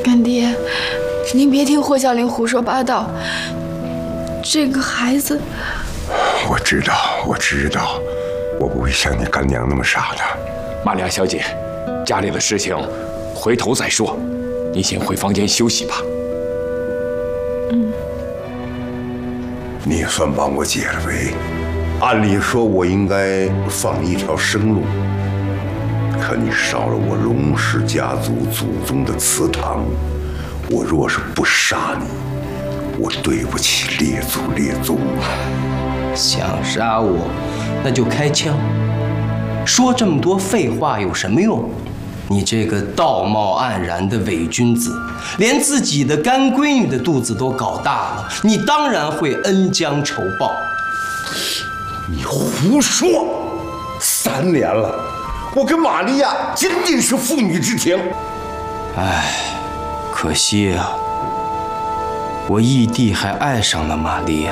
干爹，您别听霍小玲胡说八道。这个孩子， 我知道，我不会像你干娘那么傻的。 玛利亚小姐，家里的事情回头再说，你先回房间休息吧。 你也算帮我解了围。按理说，我应该放你一条生路，可你烧了我龙氏家族祖宗的祠堂，我若是不杀你，我对不起列祖列宗啊！ 想杀我，那就开枪。说这么多废话有什么用？你这个道貌岸然的伪君子，连自己的干闺女的肚子都搞大了，你当然会恩将仇报。 你胡说！3年了，我跟玛利亚仅仅是父女之情。 唉，可惜啊，我义弟还爱上了玛利亚。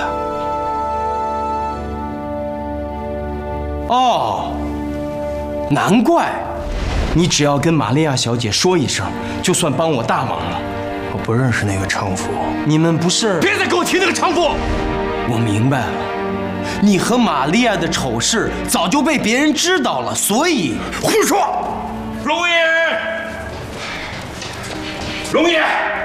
哦，难怪。你只要跟玛利亚小姐说一声，就算帮我大忙了。我不认识那个娼妇，你们不是？ 别再给我提那个娼妇！ 我明白了，你和玛利亚的丑事早就被别人知道了，所以胡说！ 龙爷，龙爷。